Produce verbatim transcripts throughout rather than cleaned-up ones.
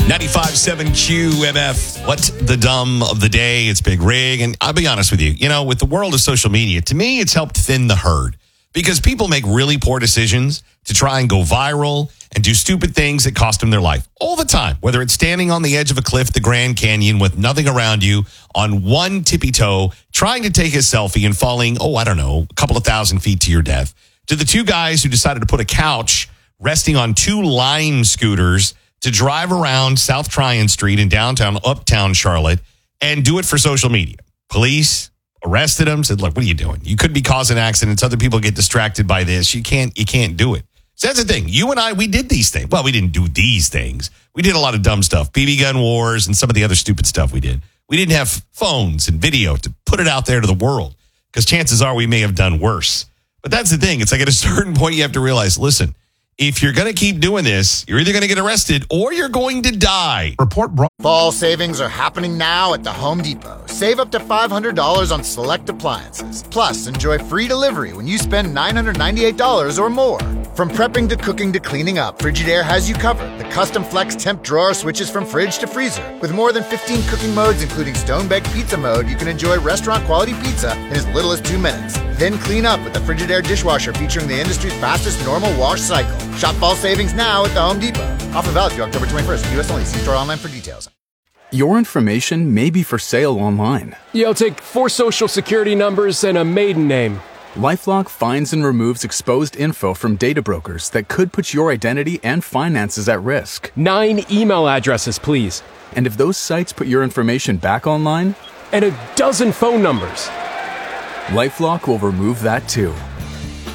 ninety-five point seven Q M F. What's the dumb of the day? It's Big Rig. And I'll be honest with you, you know, with the world of social media, to me, it's helped thin the herd because people make really poor decisions to try and go viral and do stupid things that cost them their life all the time, whether it's standing on the edge of a cliff, the Grand Canyon, with nothing around you, on one tippy toe, trying to take a selfie and falling, oh, I don't know, a couple of thousand feet to your death, to the two guys who decided to put a couch resting on two Lime scooters to drive around South Tryon Street in downtown, uptown Charlotte, and do it for social media. Police arrested them, said, look, what are you doing? You could be causing accidents. Other people get distracted by this. You can't, you can't do it. So that's the thing. You and I, we did these things. Well, we didn't do these things. We did a lot of dumb stuff, B B gun wars and some of the other stupid stuff we did. We didn't have phones and video to put it out there to the world because chances are we may have done worse. But that's the thing. It's like at a certain point you have to realize, listen, if you're going to keep doing this, you're either going to get arrested or you're going to die. Report bro- Fall savings are happening now at the Home Depot. Save up to five hundred dollars on select appliances. Plus, enjoy free delivery when you spend nine hundred ninety-eight dollars or more. From prepping to cooking to cleaning up, Frigidaire has you covered. The custom flex temp drawer switches from fridge to freezer. With more than fifteen cooking modes, including stone-baked pizza mode, you can enjoy restaurant-quality pizza in as little as two minutes. Then clean up with the Frigidaire dishwasher featuring the industry's fastest normal wash cycle. Shop fall savings now at the Home Depot. Offer valid through October twenty-first. U S only. See store online for details. Your information may be for sale online. Yeah, I'll take four social security numbers and a maiden name. LifeLock finds and removes exposed info from data brokers that could put your identity and finances at risk. Nine email addresses, please. And if those sites put your information back online? And a dozen phone numbers. LifeLock will remove that too.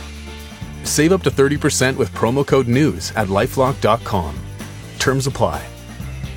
Save up to thirty percent with promo code NEWS at lifelock dot com. Terms apply.